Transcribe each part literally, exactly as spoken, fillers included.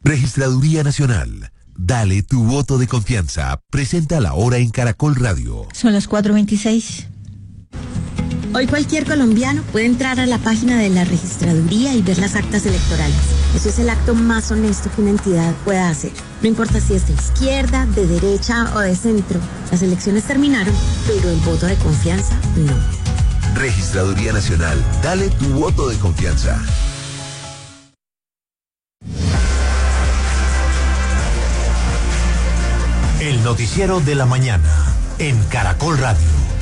Registraduría Nacional. Dale tu voto de confianza. Presenta la hora en Caracol Radio. Son las cuatro veintiséis. Hoy cualquier colombiano puede entrar a la página de la registraduría y ver las actas electorales. Eso es el acto más honesto que una entidad pueda hacer. No importa si es de izquierda, de derecha o de centro. Las elecciones terminaron, pero el voto de confianza no. Registraduría Nacional. Dale tu voto de confianza. El noticiero de la mañana en Caracol Radio.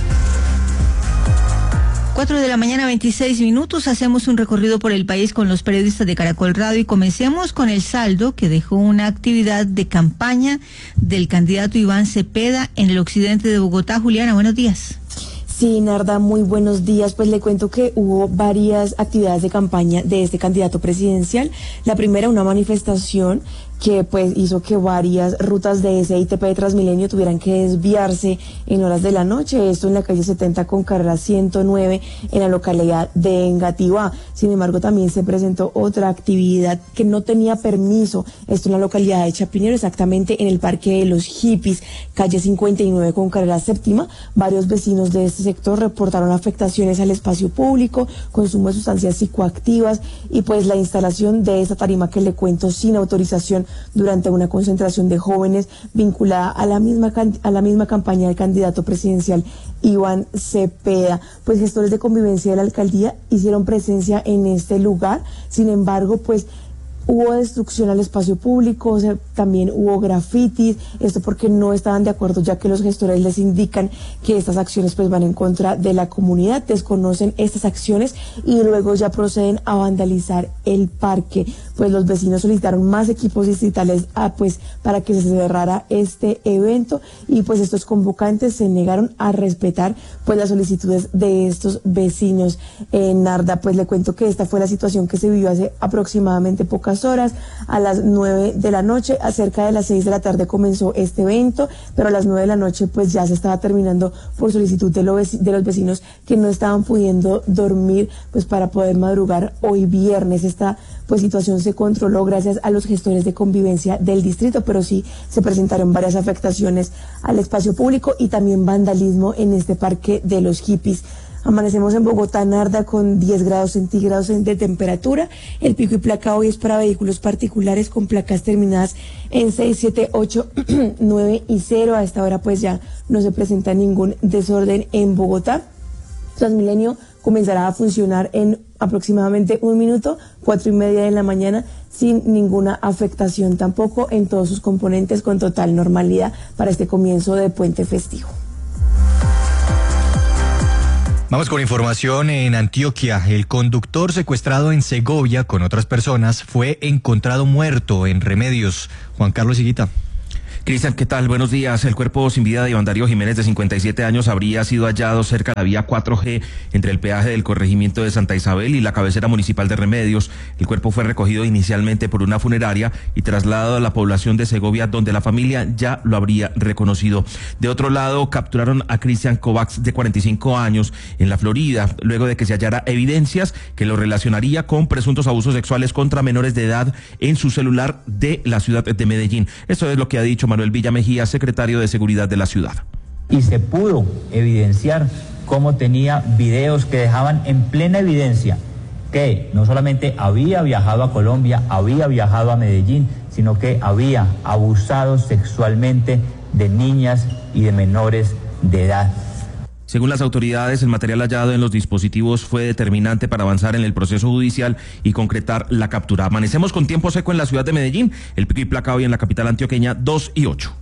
cuatro de la mañana, veintiséis minutos. Hacemos un recorrido por el país con los periodistas de Caracol Radio y comencemos con el saldo que dejó una actividad de campaña del candidato Iván Cepeda en el occidente de Bogotá. Juliana, buenos días. Sí, Narda, muy buenos días. Pues le cuento que hubo varias actividades de campaña de este candidato presidencial. La primera, una manifestación que pues hizo que varias rutas de S I T P de Transmilenio tuvieran que desviarse en horas de la noche, esto en la calle setenta con carrera ciento nueve en la localidad de Engativá. Sin embargo, también se presentó otra actividad que no tenía permiso, esto en la localidad de Chapinero, exactamente en el Parque de los Hippies, calle cincuenta y nueve con carrera séptima. Varios vecinos de este sector reportaron afectaciones al espacio público, consumo de sustancias psicoactivas y pues la instalación de esta tarima que le cuento sin autorización durante una concentración de jóvenes vinculada a la misma a la misma campaña del candidato presidencial Iván Cepeda. Pues gestores de convivencia de la alcaldía hicieron presencia en este lugar. Sin embargo, pues hubo destrucción al espacio público, o sea, también hubo grafitis, esto porque no estaban de acuerdo, ya que los gestores les indican que estas acciones pues van en contra de la comunidad, desconocen estas acciones y luego ya proceden a vandalizar el parque. Pues los vecinos solicitaron más equipos distritales ah, pues para que se cerrara este evento y pues estos convocantes se negaron a respetar pues las solicitudes de estos vecinos. En Narda, pues le cuento que esta fue la situación que se vivió hace aproximadamente pocas horas. A las nueve de la noche, a cerca de las seis de la tarde comenzó este evento, pero a las nueve de la noche pues ya se estaba terminando por solicitud de los, de los vecinos que no estaban pudiendo dormir pues para poder madrugar hoy viernes. Esta pues situación se controló gracias a los gestores de convivencia del distrito, pero sí se presentaron varias afectaciones al espacio público y también vandalismo en este Parque de los Hippies. Amanecemos en Bogotá, Narda, con diez grados centígrados de temperatura. El pico y placa hoy es para vehículos particulares con placas terminadas en seis, siete, ocho, nueve y cero. A esta hora pues ya no se presenta ningún desorden en Bogotá. Transmilenio comenzará a funcionar en aproximadamente un minuto, cuatro y media de la mañana, sin ninguna afectación tampoco en todos sus componentes, con total normalidad para este comienzo de puente festivo. Vamos con información en Antioquia. El conductor secuestrado en Segovia con otras personas fue encontrado muerto en Remedios. Juan Carlos Higuita. Cristian, ¿qué tal? Buenos días. El cuerpo sin vida de Iván Darío Jiménez, de cincuenta y siete años, habría sido hallado cerca de la vía cuatro G entre el peaje del corregimiento de Santa Isabel y la cabecera municipal de Remedios. El cuerpo fue recogido inicialmente por una funeraria y trasladado a la población de Segovia, donde la familia ya lo habría reconocido. De otro lado, capturaron a Cristian Kovacs, de cuarenta y cinco años, en la Florida, luego de que se hallara evidencias que lo relacionaría con presuntos abusos sexuales contra menores de edad en su celular de la ciudad de Medellín. Esto es lo que ha dicho Manuel Villa Mejía, secretario de Seguridad de la ciudad. Y se pudo evidenciar cómo tenía videos que dejaban en plena evidencia que no solamente había viajado a Colombia, había viajado a Medellín, sino que había abusado sexualmente de niñas y de menores de edad. Según las autoridades, el material hallado en los dispositivos fue determinante para avanzar en el proceso judicial y concretar la captura. Amanecemos con tiempo seco en la ciudad de Medellín. El pico y placa hoy en la capital antioqueña, dos y ocho.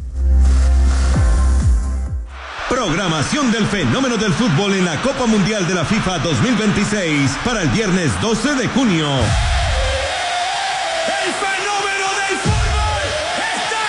Programación del fenómeno del fútbol en la Copa Mundial de la FIFA dos mil veintiséis para el viernes doce de junio. ¡El fenómeno del fútbol está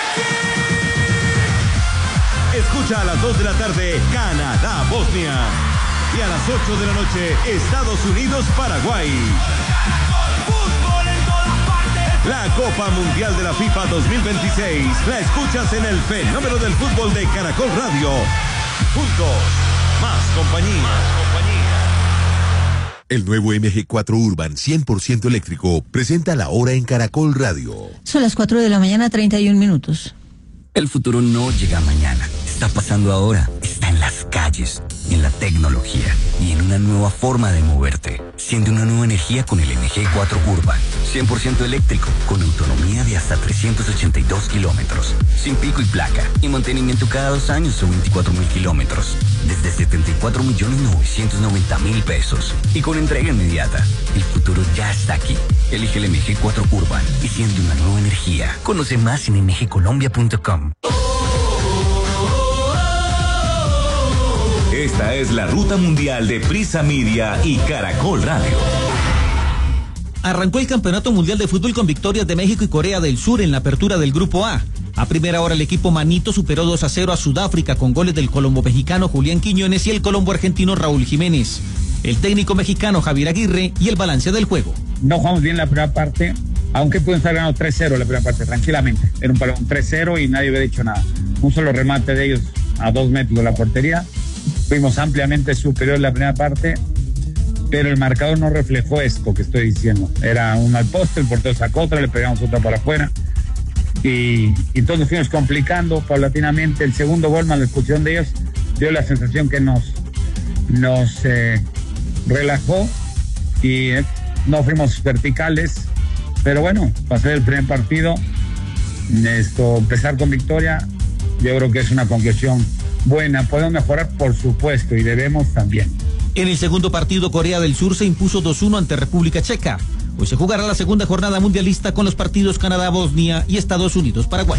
aquí! Escucha a las dos de la tarde Canadá-Bosnia y a las ocho de la noche Estados Unidos-Paraguay. ¡Fútbol en todas partes! La Copa Mundial de la FIFA dos mil veintiséis la escuchas en el fenómeno del fútbol de Caracol Radio. Juntos, más compañía. Más compañía. El nuevo M G cuatro Urban cien por ciento eléctrico presenta la hora en Caracol Radio. Son las cuatro de la mañana, treinta y un minutos. El futuro no llega mañana, está pasando ahora, está en las calles, en la tecnología y en una nueva forma de moverte. Siente una nueva energía con el M G cuatro Urban, cien por ciento eléctrico, con autonomía de hasta trescientos ochenta y dos kilómetros, sin pico y placa, y mantenimiento cada dos años o veinticuatro mil kilómetros, desde setenta y cuatro millones novecientos noventa mil pesos, y con entrega inmediata. El futuro ya está aquí. Elige el M G cuatro Urban y siente una nueva energía. Conoce más en m g colombia punto com. Esta es la ruta mundial de Prisa Media y Caracol Radio. Arrancó el Campeonato Mundial de Fútbol con victorias de México y Corea del Sur en la apertura del Grupo A. A primera hora el equipo manito superó dos a cero a Sudáfrica con goles del colombo mexicano Julián Quiñones y el colombo argentino Raúl Jiménez. El técnico mexicano Javier Aguirre y el balance del juego. No jugamos bien la primera parte, aunque pueden estar ganando tres cero la primera parte, tranquilamente. Era un balón tres cero y nadie había dicho nada. Un solo remate de ellos a dos metros de la portería. Fuimos ampliamente superior en la primera parte, pero el marcador no reflejó esto que estoy diciendo. Era un mal poste, el portero sacó otra, le pegamos otra para afuera. Y, y entonces fuimos complicando paulatinamente. El segundo gol, más la expulsión de ellos, dio la sensación que nos, nos eh, relajó y eh, no fuimos verticales. Pero bueno, pasé el primer partido, esto, empezar con victoria, yo creo que es una conclusión buena. Podemos mejorar, por supuesto, y debemos también. En el segundo partido, Corea del Sur se impuso dos uno ante República Checa. Hoy se jugará la segunda jornada mundialista con los partidos Canadá-Bosnia y Estados Unidos-Paraguay.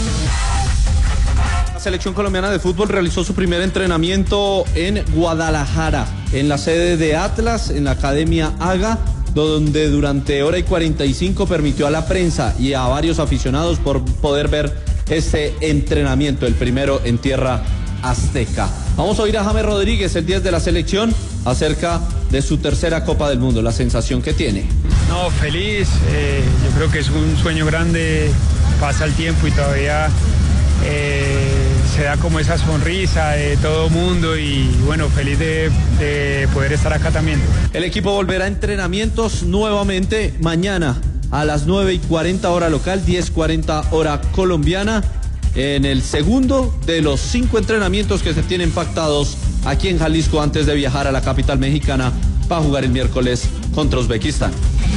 La selección colombiana de fútbol realizó su primer entrenamiento en Guadalajara, en la sede de Atlas, en la Academia Haga, donde durante hora y cuarenta y cinco permitió a la prensa y a varios aficionados por poder ver este entrenamiento, el primero en tierra azteca. Vamos a oír a James Rodríguez, el diez de la selección, acerca de su tercera Copa del Mundo, la sensación que tiene. No, feliz, eh, yo creo que es un sueño grande, pasa el tiempo y todavía eh, se da como esa sonrisa de todo mundo y bueno, feliz de, de poder estar acá también. El equipo volverá a entrenamientos nuevamente mañana a las nueve y cuarenta hora local, diez cuarenta hora colombiana, en el segundo de los cinco entrenamientos que se tienen pactados aquí en Jalisco antes de viajar a la capital mexicana para jugar el miércoles contra Uzbekistán.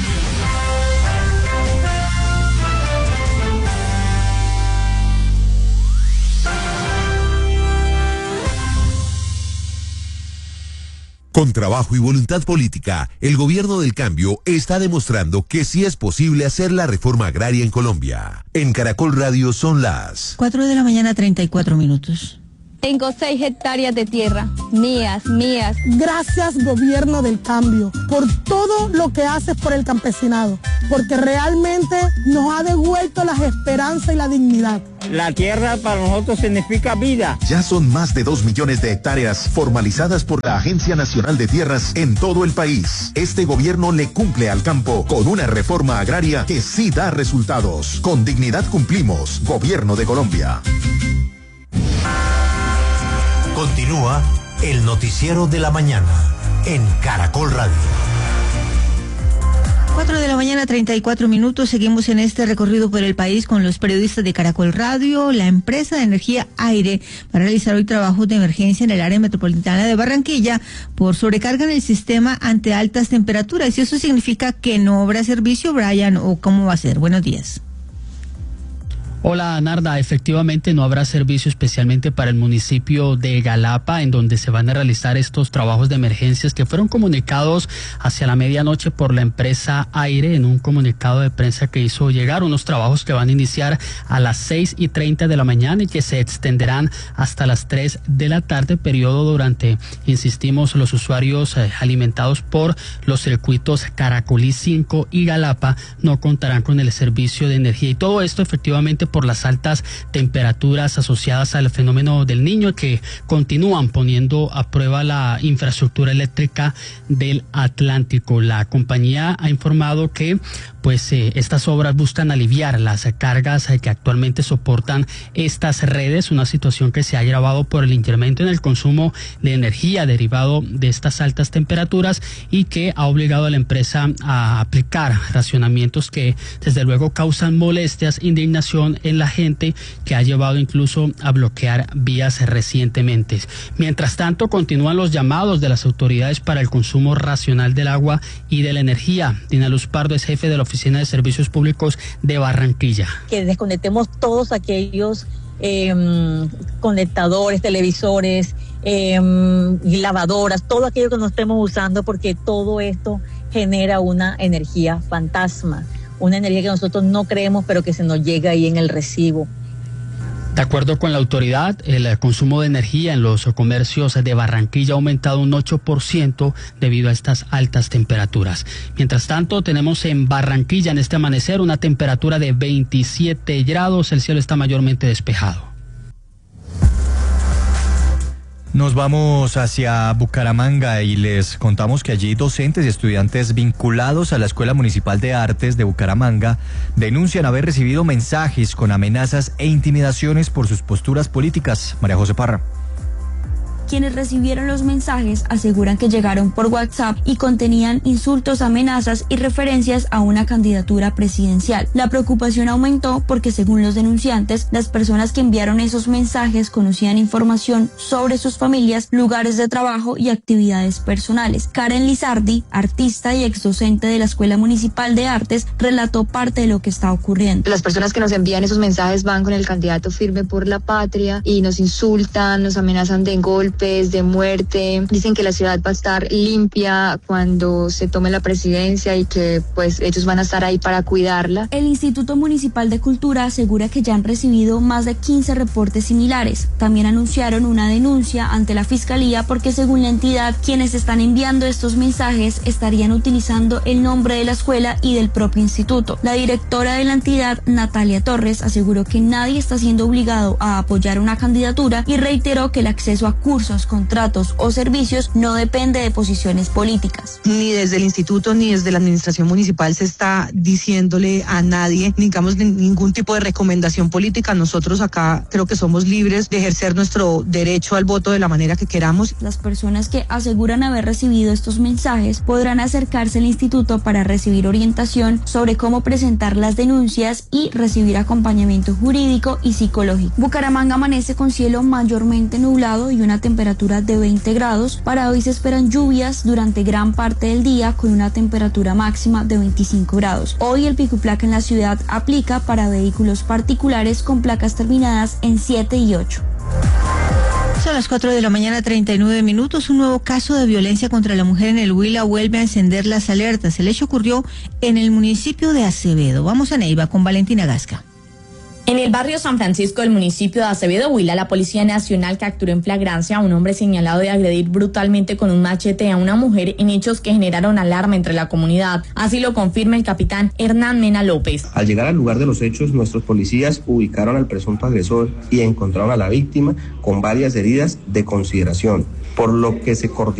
Con trabajo y voluntad política, el gobierno del cambio está demostrando que sí es posible hacer la reforma agraria en Colombia. En Caracol Radio son las cuatro de la mañana, treinta y cuatro minutos. Tengo seis hectáreas de tierra, mías, mías. Gracias, gobierno del cambio, por todo lo que haces por el campesinado, porque realmente nos ha devuelto las esperanzas y la dignidad. La tierra para nosotros significa vida. Ya son más de dos millones de hectáreas formalizadas por la Agencia Nacional de Tierras en todo el país. Este gobierno le cumple al campo con una reforma agraria que sí da resultados. Con dignidad cumplimos, Gobierno de Colombia. Continúa el noticiero de la mañana en Caracol Radio. cuatro de la mañana, treinta y cuatro minutos. Seguimos en este recorrido por el país con los periodistas de Caracol Radio. La empresa de energía Aire va a realizar hoy trabajos de emergencia en el área metropolitana de Barranquilla por sobrecarga en el sistema ante altas temperaturas. ¿Y eso significa que no habrá servicio, Brian, o cómo va a ser? Buenos días. Hola, Narda. Efectivamente no habrá servicio especialmente para el municipio de Galapa, en donde se van a realizar estos trabajos de emergencias que fueron comunicados hacia la medianoche por la empresa Aire en un comunicado de prensa que hizo llegar, unos trabajos que van a iniciar a las seis y treinta de la mañana y que se extenderán hasta las tres de la tarde, periodo durante, insistimos, los usuarios eh, alimentados por los circuitos Caracolí cinco y Galapa no contarán con el servicio de energía. Y todo esto efectivamente por las altas temperaturas asociadas al fenómeno del Niño, que continúan poniendo a prueba la infraestructura eléctrica del Atlántico. La compañía ha informado que pues eh, estas obras buscan aliviar las cargas eh, que actualmente soportan estas redes, una situación que se ha agravado por el incremento en el consumo de energía derivado de estas altas temperaturas y que ha obligado a la empresa a aplicar racionamientos que desde luego causan molestias, indignación en la gente, que ha llevado incluso a bloquear vías recientemente. Mientras tanto, continúan los llamados de las autoridades para el consumo racional del agua y de la energía. Dina Luz Pardo es jefe de la Oficina de Servicios Públicos de Barranquilla. Que desconectemos todos aquellos eh, conectadores, televisores, eh, lavadoras, todo aquello que no estemos usando, porque todo esto genera una energía fantasma, una energía que nosotros no creemos, pero que se nos llega ahí en el recibo. De acuerdo con la autoridad, el consumo de energía en los comercios de Barranquilla ha aumentado un ocho por ciento debido a estas altas temperaturas. Mientras tanto, tenemos en Barranquilla en este amanecer una temperatura de veintisiete grados, el cielo está mayormente despejado. Nos vamos hacia Bucaramanga y les contamos que allí docentes y estudiantes vinculados a la Escuela Municipal de Artes de Bucaramanga denuncian haber recibido mensajes con amenazas e intimidaciones por sus posturas políticas. María José Parra. Quienes recibieron los mensajes aseguran que llegaron por WhatsApp y contenían insultos, amenazas y referencias a una candidatura presidencial. La preocupación aumentó porque, según los denunciantes, las personas que enviaron esos mensajes conocían información sobre sus familias, lugares de trabajo y actividades personales. Karen Lizardi, artista y exdocente de la Escuela Municipal de Artes, relató parte de lo que está ocurriendo. Las personas que nos envían esos mensajes van con el candidato Firme por la Patria y nos insultan, nos amenazan de golpe, de muerte, dicen que la ciudad va a estar limpia cuando se tome la presidencia y que pues ellos van a estar ahí para cuidarla. El Instituto Municipal de Cultura asegura que ya han recibido más de quince reportes similares. También anunciaron una denuncia ante la Fiscalía porque, según la entidad, quienes están enviando estos mensajes estarían utilizando el nombre de la escuela y del propio instituto. La directora de la entidad, Natalia Torres, aseguró que nadie está siendo obligado a apoyar una candidatura y reiteró que el acceso a cursos, contratos o servicios no depende de posiciones políticas. Ni desde el instituto ni desde la administración municipal se está diciéndole a nadie, digamos, ningún tipo de recomendación política. Nosotros acá creo que somos libres de ejercer nuestro derecho al voto de la manera que queramos. Las personas que aseguran haber recibido estos mensajes podrán acercarse al instituto para recibir orientación sobre cómo presentar las denuncias y recibir acompañamiento jurídico y psicológico. Bucaramanga amanece con cielo mayormente nublado y una temperatura temperatura de veinte grados. Para hoy se esperan lluvias durante gran parte del día con una temperatura máxima de veinticinco grados. Hoy el pico y placa en la ciudad aplica para vehículos particulares con placas terminadas en siete y ocho. Son las cuatro de la mañana, treinta y nueve minutos. Un nuevo caso de violencia contra la mujer en el Huila vuelve a encender las alertas. El hecho ocurrió en el municipio de Acevedo. Vamos a Neiva con Valentina Gasca. En el barrio San Francisco del municipio de Acevedo, Huila, la Policía Nacional capturó en flagrancia a un hombre señalado de agredir brutalmente con un machete a una mujer en hechos que generaron alarma entre la comunidad. Así lo confirma el capitán Hernán Mena López. Al llegar al lugar de los hechos, nuestros policías ubicaron al presunto agresor y encontraron a la víctima con varias heridas de consideración, por lo que se coordinó